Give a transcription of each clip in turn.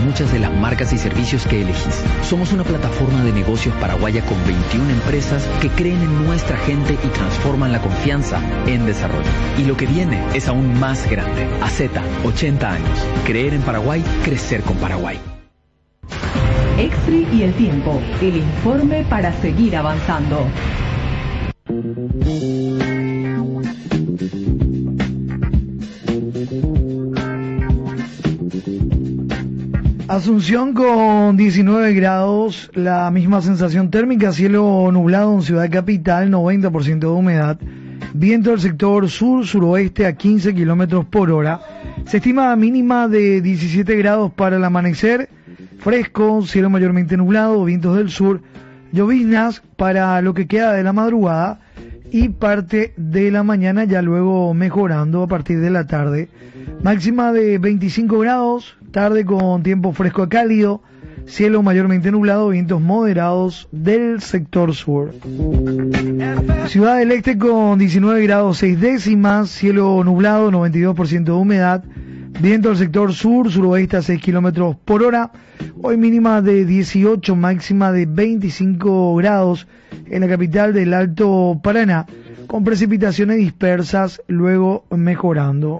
muchas de las marcas y servicios que elegís. Somos una plataforma de negocios paraguaya con 21 empresas que creen en nuestra gente y transforman la confianza en desarrollo. Y lo que viene es aún más grande. AZ, 80 años. Creer en Paraguay, crecer con Paraguay. Extri y el tiempo, el informe para seguir avanzando. Asunción con 19 grados, la misma sensación térmica, cielo nublado en Ciudad Capital, 90% de humedad, viento del sector sur-suroeste a 15 kilómetros por hora, se estima mínima de 17 grados para el amanecer, fresco, cielo mayormente nublado, vientos del sur, lloviznas para lo que queda de la madrugada y parte de la mañana, ya luego mejorando a partir de la tarde, máxima de 25 grados, tarde con tiempo fresco a cálido, cielo mayormente nublado, vientos moderados del sector sur. Ciudad del Este con 19 grados 6 décimas, cielo nublado, 92% de humedad, viento del sector sur-suroeste a 6 kilómetros por hora, hoy mínima de 18, máxima de 25 grados en la capital del Alto Paraná, con precipitaciones dispersas, luego mejorando.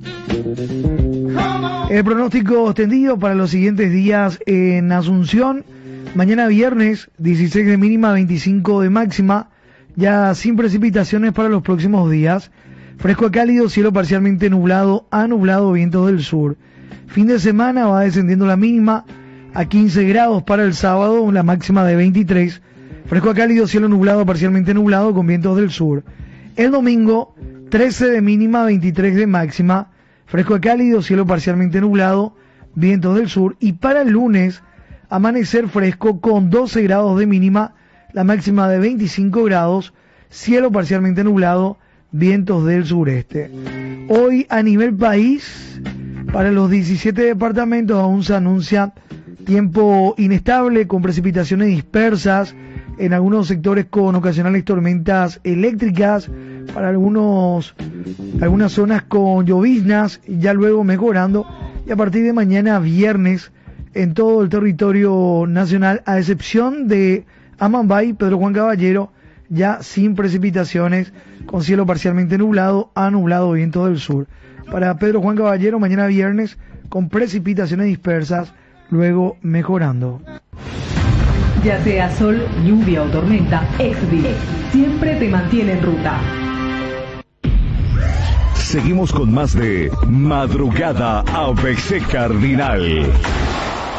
El pronóstico extendido para los siguientes días en Asunción: mañana viernes 16 de mínima, 25 de máxima, ya sin precipitaciones para los próximos días, fresco a cálido, cielo parcialmente nublado a nublado, vientos del sur. Fin de semana va descendiendo la mínima a 15 grados para el sábado, la máxima de 23, fresco a cálido, cielo nublado parcialmente nublado con vientos del sur. El domingo 13 de mínima, 23 de máxima, fresco a cálido, cielo parcialmente nublado, vientos del sur. Y para el lunes, amanecer fresco con 12 grados de mínima, la máxima de 25 grados, cielo parcialmente nublado, vientos del sureste. Hoy a nivel país, para los 17 departamentos aún se anuncia tiempo inestable con precipitaciones dispersas, en algunos sectores con ocasionales tormentas eléctricas, para algunas zonas con lloviznas, ya luego mejorando, y a partir de mañana viernes en todo el territorio nacional, a excepción de Amambay, Pedro Juan Caballero, ya sin precipitaciones, con cielo parcialmente nublado a nublado, viento del sur. Para Pedro Juan Caballero, mañana viernes con precipitaciones dispersas, luego mejorando. Ya sea sol, lluvia o tormenta, Exdi siempre te mantiene en ruta. Seguimos con más de Madrugada ABC Cardinal.